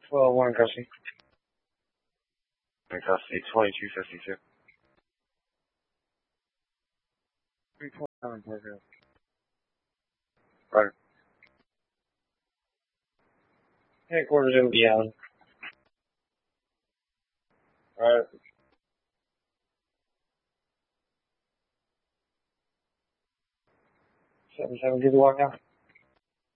12-1 custody. In custody, 2252. 329 program. Right. Headquarters in beyond. Alright. 7-7, do the walk now.